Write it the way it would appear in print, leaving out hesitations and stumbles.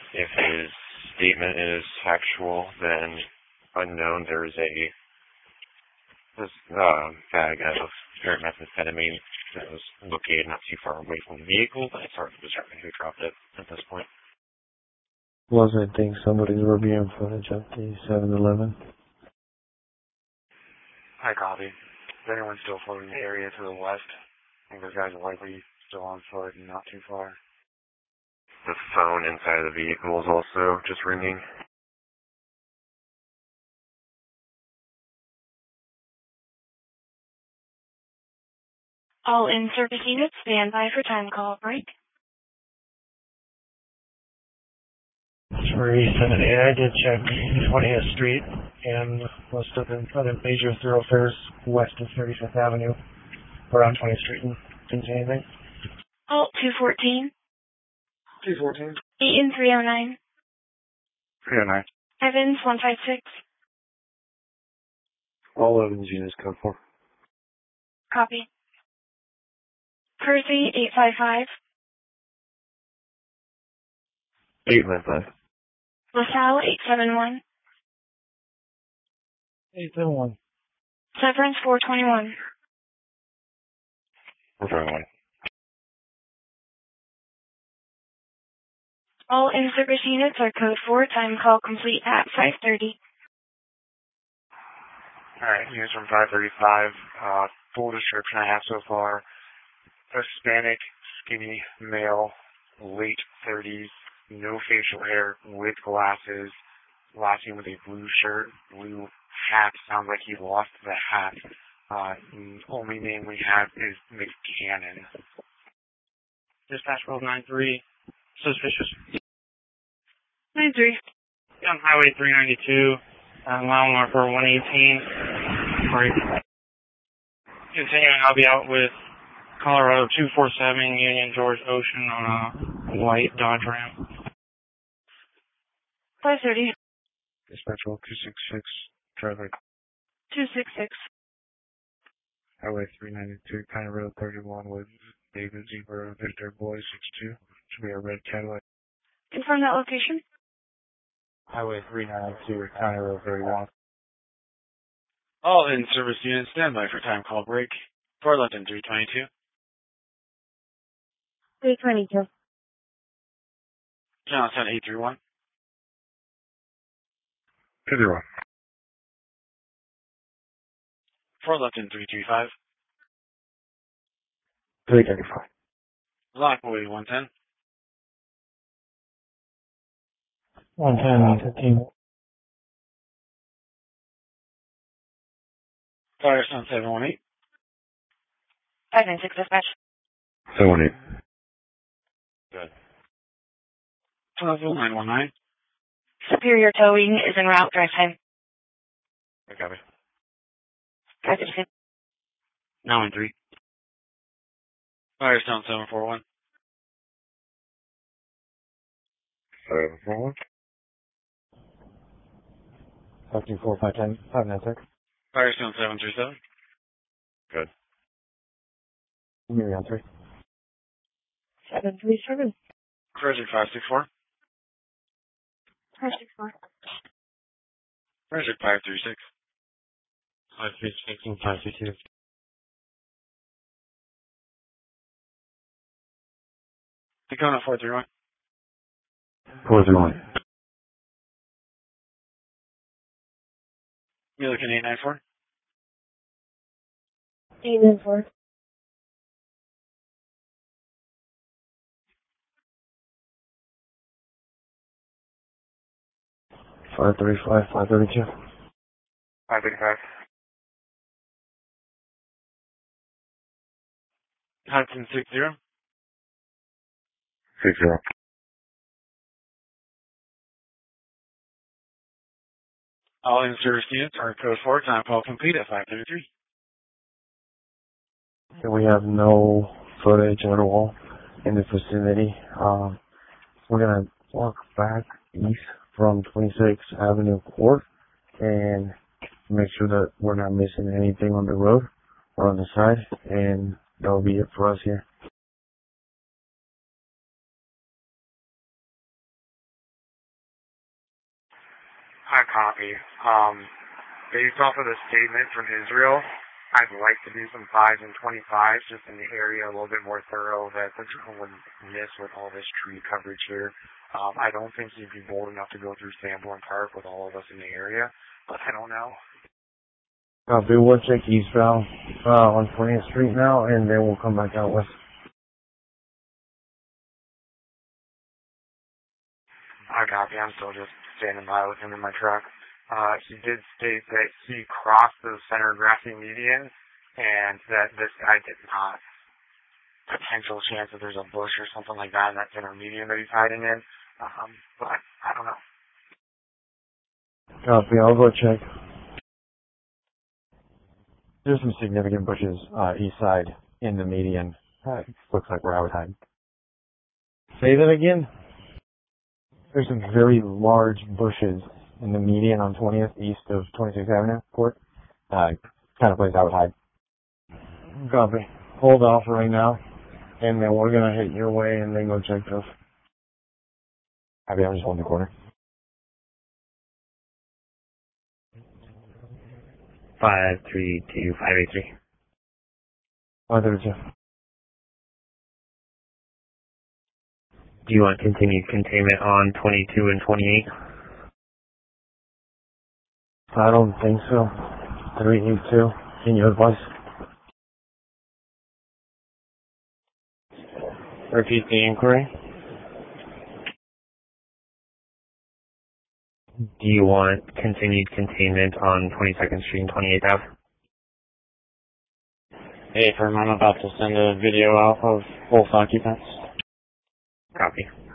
If his statement is factual, then unknown, there is a bag of pure methamphetamine that was located not too far away from the vehicle, but it's hard to determine who dropped it at this point. Was I think somebody's reviewing footage of the 7-Eleven? Hi, copy. Is anyone still floating in the area to the west? I think those guys are likely still on foot and not too far. The phone inside of the vehicle is also just ringing. All in-service units, stand by for time call break. 378, I did check 20th Street and most of the other major thoroughfares west of 35th Avenue around 20th Street and didn't see anything. Alt 214. 214. Eaton 309. 309. Evans 156. All Evans units code 4. Copy. Percy 855. 855. LaSalle 871. 871. Severance 421. 421. All in-service units are code 4, time call complete at 5:30. Alright, units from 535. Full description I have so far. Hispanic, skinny, male, late 30s, no facial hair, with glasses, last name with a blue shirt, blue hat. Sounds like he lost the hat. The only name we have is McCannon. Dispatch 1293. Suspicious. 93. On Highway 392, mile marker 118. Sorry. Continuing, I'll be out with Colorado 247 Union George Ocean on a white Dodge Ram. 5:30. Dispatch 266, traffic. 266. Highway 392, County Road 31 with David Zebra, Victor Boy 62. Should be a red Cadillac. Confirm that location. Highway 392, County Road 31. All in-service units, stand by for time call break. Far left in 322. 322. Johnson 831. 201. Far left in 335. 335. Lockwood 110. 110, 15. Firestone 718. 596 dispatch. 718. Good. 12919. Superior towing is en route, drive time. Copy. 556. 913. Firestone 741. 741. 524, 510, 596. Firestone 737. Good. Maybe on 3. 737. Frederick 564. 564. Frederick 536. 536 and 532. Tacoma 431. 431. Milliken 894. 894. 535, 532. 535. Hudson 60. 60. All in-service units are code 4, time call complete at 533. So we have no footage at all in the vicinity. We're going to walk back east from 26th Avenue Court and make sure that we're not missing anything on the road or on the side, and that'll be it for us here. I copy. Based off of the statement from Israel, I'd like to do some 5s and 25s just in the area a little bit more thorough that the drone wouldn't miss with all this tree coverage here. I don't think he'd be bold enough to go through Sanborn Park with all of us in the area, but I don't know. Copy. We'll check eastbound on 20th Street now, and then we'll come back out west. I copy. I'm still just standing by with him in my truck. He did state that he crossed the center grassy median and that this guy did not. Potential chance that there's a bush or something like that in that center median that he's hiding in. But I don't know. Copy. I'll go check. There's some significant bushes east side in the median. Looks like where I would hide. Say that again? There's some very large bushes in the median on 20th east of 26th Avenue Court. Kind of place I would hide. Copy. Hold off right now, and then we're going to hit your way and then go check those. Copy. I'm just holding the corner. 532 583. 532. Do you want continued containment on 22 and 28? I don't think so. 382. Can you advise? Repeat the inquiry. Do you want continued containment on 22nd Street and 28th Ave? Hey, firm, I'm about to send a video out of both occupants. Copy.